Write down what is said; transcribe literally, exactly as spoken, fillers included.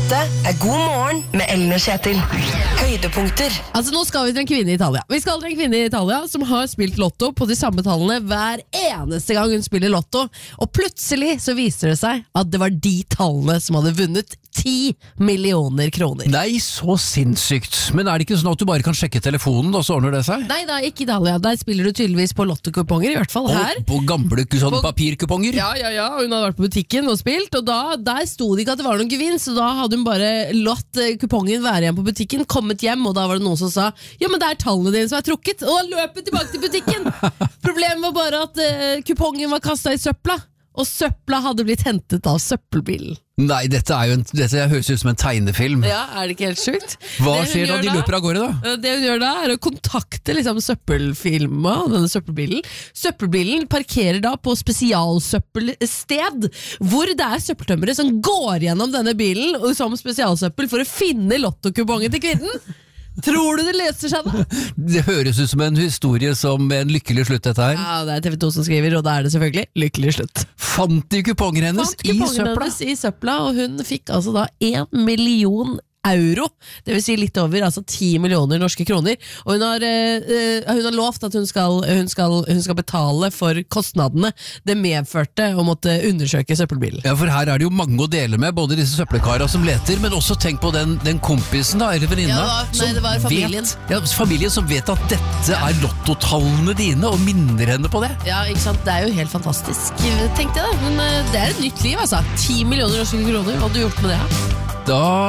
Dette er God morgen med Ellen og Kjetil. Høydepunkter. Altså nå skal vi til en kvinne i Italia. Vi skal til en kvinne i Italia som har spilt lotto på de samme tallene hver eneste gang hun spiller lotto. Og plutselig så viser det seg at det var de tallene som hadde vunnet ti millioner kroner. Nei, så sinnssykt. Men er det ikke sånn at du bare kan sjekke telefonen, og så ordner det seg? Nei, det er ikke Italia. Der spiller du tydeligvis på lottokuponger, i hvert fall her. Og på gamle sånn papirkuponger? Ja, ja, ja. Hun hadde vært på butikken og spilt, og da, der sto det ikke at det var noen gevinst, så da hadde hun bare latt kupongen være igjen på butikken, kommet hjem, og da var det noen som sa ja, men det er tallene dine som er trukket, og da løp hun tilbake til butikken. Problemet var bare at uh, kupongen var kastet i søpla, og søpla hadde blitt hentet av søppelbilen. Nei, dette, er jo en, dette høres ut som en tegnefilm. Ja, er det ikke helt sjukt? Hva skjer da? De løper av gårde da? Det hun gjør da er å kontakte liksom, søppelfilma, denne søppelbilen. Søppelbilen parkerer da på spesialsøppelsted, hvor det er søppeltømmere som går gjennom denne bilen og som spesialsøppel for å finne lottokupongen til kvinnen. Tror du det løser seg da? Det høres ut som en historie som en lykkelig slutt dette her. Ja, det er T V to som skriver, og da er det selvfølgelig lykkelig slutt. Fant de kuponger hennes Fant i kuponger søpla? hennes i søpla, og hun fikk altså da en million euro, det vil si litt over, altså ti millioner norske kroner, og hun har, uh, hun har lovt at hun skal, hun, skal, hun skal betale for kostnadene det medførte å måtte undersøke søppelbilen. Ja, for her er det jo mange å dele med, både disse søppelkarene som leter, men også tenk på den, den kompisen da, eller venninna, Ja, det var- nei, det var familien. Vet, ja, familien som vet at dette er lottotallene dine, og minner henne på det. Ja, ikke sant? Det er jo helt fantastisk, tenkte jeg da, men uh, det er et nytt liv altså, ti millioner norske kroner, hva hadde du gjort med det? Da